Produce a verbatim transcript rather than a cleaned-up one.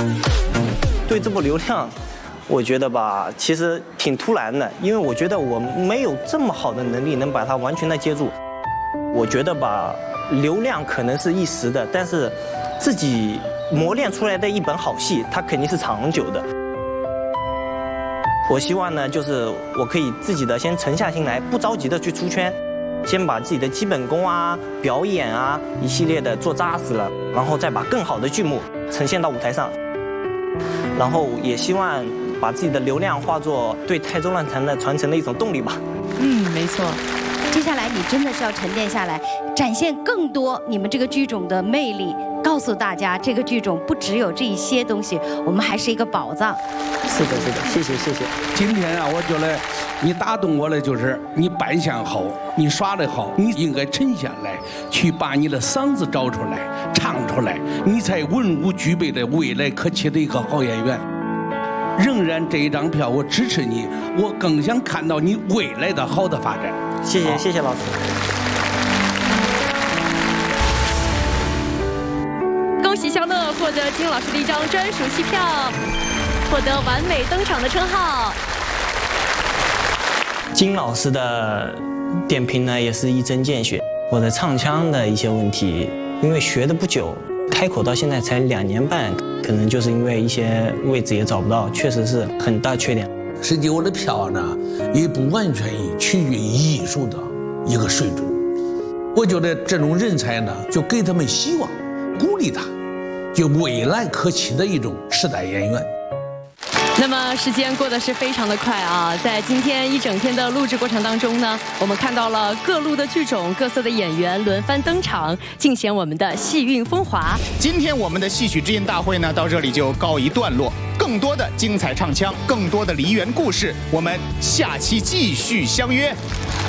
对这部流量，我觉得吧，其实挺突然的，因为我觉得我没有这么好的能力能把它完全的接住。我觉得吧，流量可能是一时的，但是自己磨练出来的一本好戏，它肯定是长久的。我希望呢，就是我可以自己的先沉下心来，不着急的去出圈，先把自己的基本功啊、表演啊一系列的做扎实了，然后再把更好的剧目呈现到舞台上。然后也希望把自己的流量化作对泰州乱弹的传承的一种动力吧。 嗯，没错。接下来你真的是要沉淀下来，展现更多你们这个剧种的魅力，告诉大家这个剧种不只有这一些东西，我们还是一个宝藏。 是的，是的，谢谢，谢谢。 今天啊，我觉得你打动我的就是你扮相好，你耍得好，你应该沉下来，去把你的嗓子找出来，唱出来，你才文武具备的未来可期的一个好演员。仍然这一张票我支持你，我更想看到你未来的好的发展。 谢谢，谢谢老师。 恭喜肖乐获得金老师的一张专属戏票，获得完美登场的称号。 金老师的点评呢，也是一针见血。我的唱腔的一些问题，因为学的不久，开口到现在才两年半，可能就是因为一些位置也找不到，确实是很大缺点。 实际我的票呢，也不完全取决于艺术的一个水准。我觉得这种人才呢，就给他们希望，鼓励他，就未来可期的一种时代演员。 那么时间过得是非常的快啊，在今天一整天的录制过程当中呢，我们看到了各路的剧种、各色的演员轮番登场，尽显我们的戏韵风华。 今天我们的戏曲之音大会呢，到这里就告一段落。更多的精彩唱腔，更多的梨园故事，我们下期继续相约。